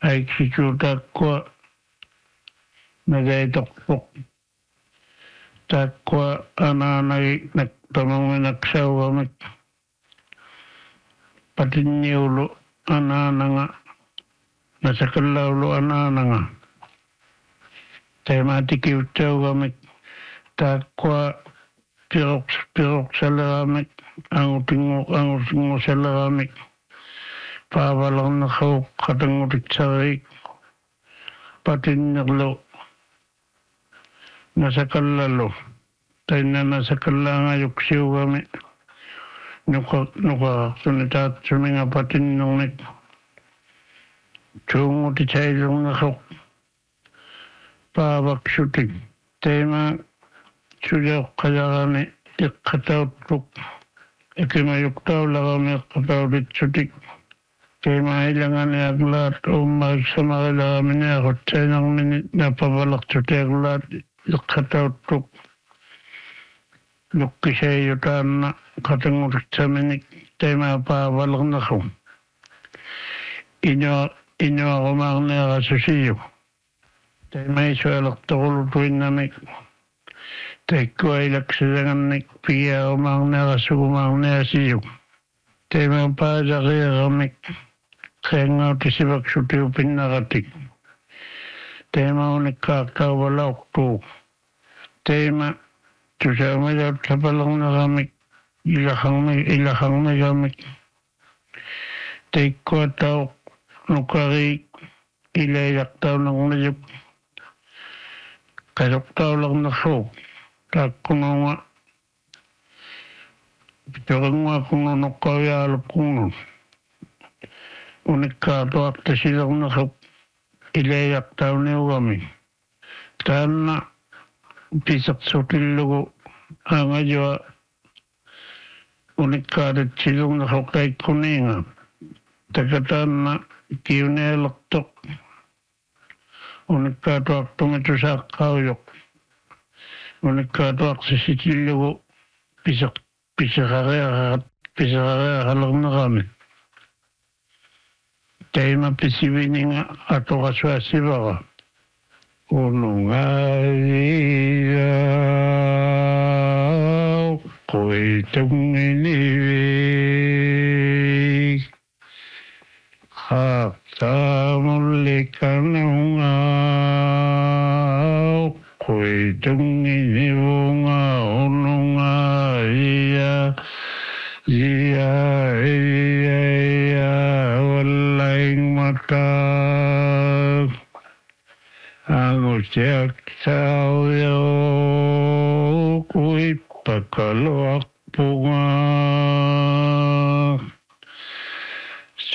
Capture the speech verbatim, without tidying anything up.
ay kikuta ko nagaytokpok takwa ananay nagtamang nagsawamit patinyulo anananga nasakalawlo anananga tematikiw tawamit takwa pirok pirok salaramit ang utingok ang utingok salaramit pawalang nakaw katangurit sarik patinyulo nasakalalo tayo na nasakala nga yuksiw kami nuka nuka sunitat suminga patinyulit tungo ti chaylong nakok pabak syuting tema sudah kayakane ikataw tuk ikimayuktaw lakami ikataw dit syuting tema ilangan ni aglat o magsama kailangan ni ako tayo minit na pabalak syuting aglat ikataw tuk lukisay yutan na katangurit sa minik tema pabalak na ko inyo inyo ako mga kasusiyo tayo may suwalak takulutuin namik tayo ko ay laksadangan nik piya ako mga kasugumang nasiyo tayo mga padakaya kamik kaya nga tisibak sutiyo pinakatik tayo mga unikakawala okto tayo mga susama daw tapalang na kamik ilakang may ilakang may kamik tayo ko ataw nukari ilaylak taw ng mayok kasok taw lang na so tak kuno nga piturang nga kuno nukawiyalap kuno unik ka to at silang nakap ilaylak taw niyo kami taan na pisak sutil lugo ang adyo unik ka rin silang nakakay kuninga tagatan na kiune loktok unikkato aktumito sa kauyok unikkato aksisitilyo pisak pisakarea pisakarea halang na kami tayo mapisibini nga ato kaswasiba ka unong ayaw ko'y tuminiwig Haktamulikan ungaw, ko'y tunginiwungaw nunga iya, iya, iya, iya, walaing mata. Ang usyak sayo, ko'y pagkaluak punga.